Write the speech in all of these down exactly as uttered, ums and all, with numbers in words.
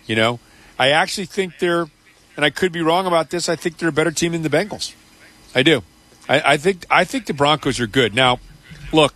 You know, I actually think they're, and I could be wrong about this, I think they're a better team than the Bengals. I do. I, I think I think the Broncos are good. Now, look,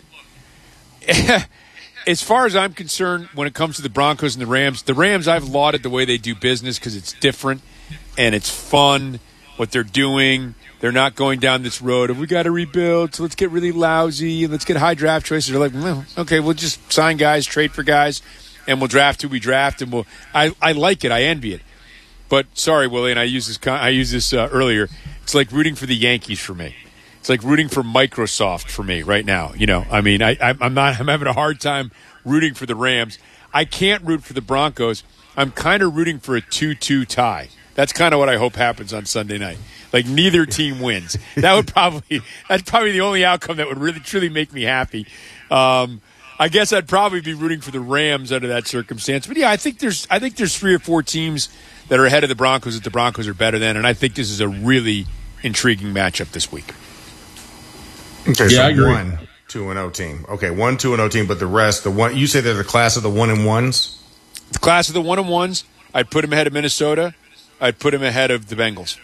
as far as I'm concerned, when it comes to the Broncos and the Rams, the Rams, I've lauded the way they do business because it's different and it's fun what they're doing. They're not going down this road of we got to rebuild, so let's get really lousy and let's get high draft choices. They're like, well, okay, we'll just sign guys, trade for guys, and we'll draft who we draft, and we'll. I, I like it. I envy it. But sorry, Willie, and I used this. I used this uh, earlier. It's like rooting for the Yankees for me. It's like rooting for Microsoft for me right now. You know, I mean, I, I'm not. I'm having a hard time rooting for the Rams. I can't root for the Broncos. I'm kind of rooting for a two-two tie. That's kind of what I hope happens on Sunday night. Like neither team wins. That would probably that's probably the only outcome that would really truly make me happy. Um, I guess I'd probably be rooting for the Rams under that circumstance. But yeah, I think there's I think there's three or four teams that are ahead of the Broncos that the Broncos are better than, and I think this is a really intriguing matchup this week. Okay, yeah, so I agree. one two and oh team. Okay, one two and oh team, but the rest, the one you say they're the class of the one and ones. The class of the one and ones. I'd put them ahead of Minnesota. I'd put them ahead of the Bengals.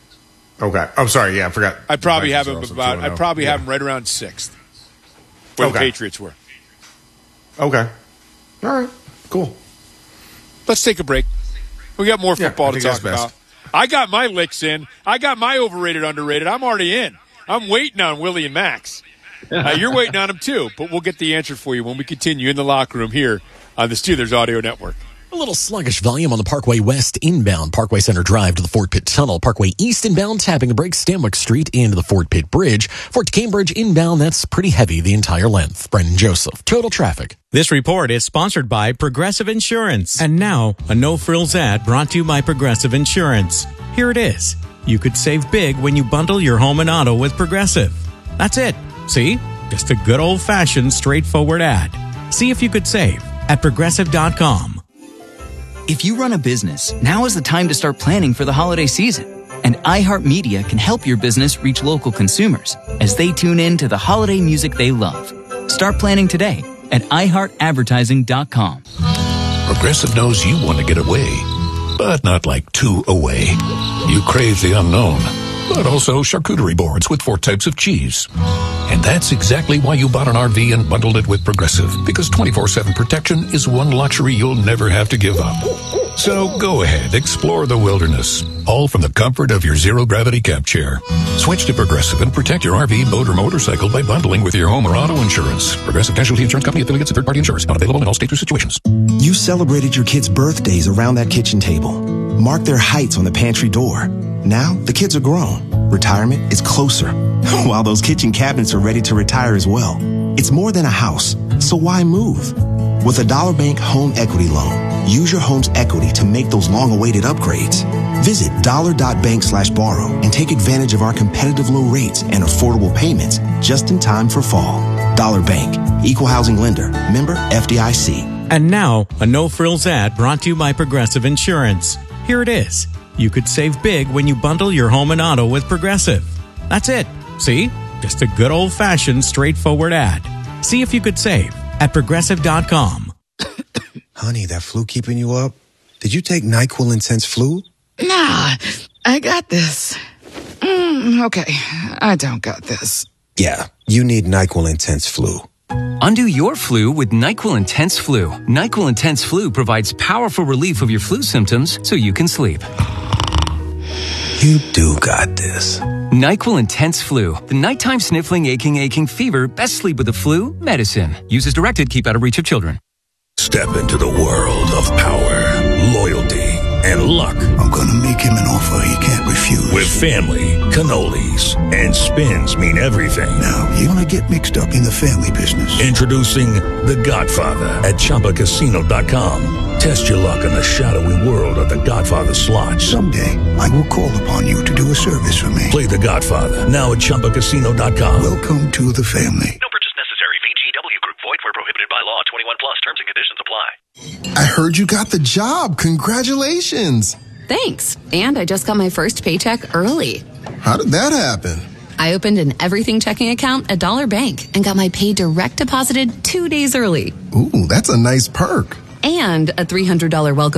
Okay, I'm sorry. Yeah, I forgot. I'd probably have them about. I'd probably have them right around sixth, where okay. the Patriots were. Okay. All right. Cool. Let's take a break. We got more football yeah, to talk about. I got my licks in. I got my overrated, underrated. I'm already in. I'm waiting on Willie and Max. Uh, you're waiting on them too, but we'll get the answer for you when we continue in the locker room here on the Steelers Audio Network. A little sluggish volume on the Parkway West inbound, Parkway Center Drive to the Fort Pitt Tunnel. Parkway East inbound, tapping the brakes, Stanwick Street into the Fort Pitt Bridge. Fort Cambridge inbound, that's pretty heavy the entire length. Brendan Joseph, Total Traffic. This report is sponsored by Progressive Insurance. And now, a no-frills ad brought to you by Progressive Insurance. Here it is. You could save big when you bundle your home and auto with Progressive. That's it. See? Just a good old-fashioned, straightforward ad. See if you could save at progressive dot com. If you run a business, now is the time to start planning for the holiday season. And iHeartMedia can help your business reach local consumers as they tune in to the holiday music they love. Start planning today at i heart advertising dot com. Progressive knows you want to get away, but not like too away. You crave the unknown, but also charcuterie boards with four types of cheese. And that's exactly why you bought an R V and bundled it with Progressive, because twenty-four seven protection is one luxury you'll never have to give up. So go ahead, explore the wilderness, all from the comfort of your zero-gravity camp chair. Switch to Progressive and protect your R V, boat, or motorcycle by bundling with your home or auto insurance. Progressive Casualty Insurance Company, affiliates, and third-party insurers. Not available in all states or situations. You celebrated your kids' birthdays around that kitchen table. Marked their heights on the pantry door. Now, the kids are grown. Retirement is closer. While those kitchen cabinets are ready to retire as well. It's more than a house, so why move? With a Dollar Bank Home Equity Loan, use your home's equity to make those long-awaited upgrades. Visit dollar.bank slash borrow and take advantage of our competitive low rates and affordable payments just in time for fall. Dollar Bank, Equal Housing Lender, member F D I C. And now, a no-frills ad brought to you by Progressive Insurance. Here it is. You could save big when you bundle your home and auto with Progressive. That's it. See? Just a good old-fashioned, straightforward ad. See if you could save at progressive dot com. Honey, that flu keeping you up? Did you take NyQuil Intense Flu? Nah, I got this. Mm, okay, I don't got this. Yeah, you need NyQuil Intense Flu. Undo your flu with NyQuil Intense Flu. NyQuil Intense Flu provides powerful relief of your flu symptoms so you can sleep. You do got this. NyQuil Intense Flu. The nighttime sniffling, aching, aching fever. Best sleep with the flu. Medicine. Use as directed. Keep out of reach of children. Step into the world of power, loyalty, and luck. I'm gonna make him an offer he can't refuse. With family, cannolis, and spins mean everything. Now, you wanna get mixed up in the family business. Introducing The Godfather at Chumba Casino dot com. Test your luck in the shadowy world of The Godfather slot. Someday, I will call upon you to do a service for me. Play The Godfather, now at Chumba Casino dot com. Welcome to the family. No purchase necessary. V G W Group. Void where prohibited by law. twenty-one plus. Terms and conditions apply. I heard you got the job. Congratulations. Thanks. And I just got my first paycheck early. How did that happen? I opened an everything checking account at Dollar Bank and got my pay direct deposited two days early. Ooh, that's a nice perk. And a three hundred dollars welcome